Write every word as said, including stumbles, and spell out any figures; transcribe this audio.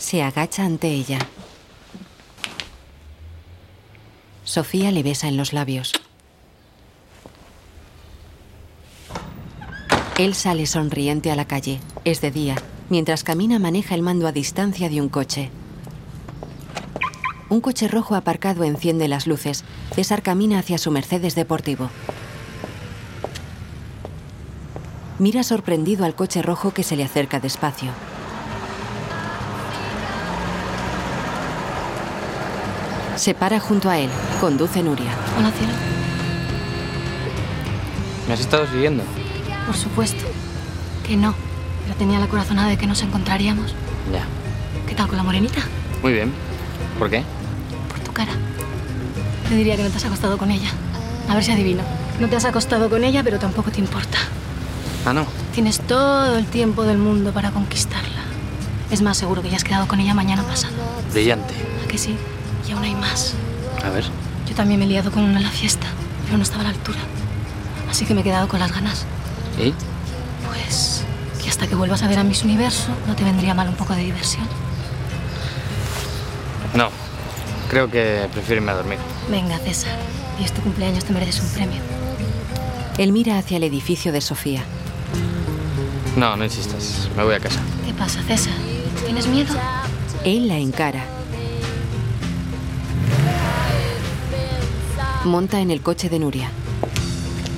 Se agacha ante ella. Sofía le besa en los labios. Él sale sonriente a la calle. Es de día. Mientras camina, maneja el mando a distancia de un coche. Un coche rojo aparcado enciende las luces. César camina hacia su Mercedes deportivo. Mira sorprendido al coche rojo que se le acerca despacio. Se para junto a él. Conduce Nuria. Hola, cielo. ¿Me has estado siguiendo? Por supuesto. Que no. Pero tenía la corazonada de que nos encontraríamos. Ya. ¿Qué tal con la morenita? Muy bien. ¿Por qué? Por tu cara. Te diría que no te has acostado con ella. A ver si adivino. No te has acostado con ella, pero tampoco te importa. Ah, no. Tienes todo el tiempo del mundo para conquistarla. Es más, seguro que ya has quedado con ella mañana pasado. Brillante. ¿A que sí? Y aún hay más. A ver. Yo también me he liado con una en la fiesta, pero no estaba a la altura. Así que me he quedado con las ganas. ¿Y? Pues que hasta que vuelvas a ver a Miss Universo no te vendría mal un poco de diversión. No. Creo que prefiero irme a dormir. Venga, César. Y es tu cumpleaños, te mereces un premio. Él mira hacia el edificio de Sofía. No, no insistas. Me voy a casa. ¿Qué pasa, César? ¿Tienes miedo? Él la encara. Monta en el coche de Nuria.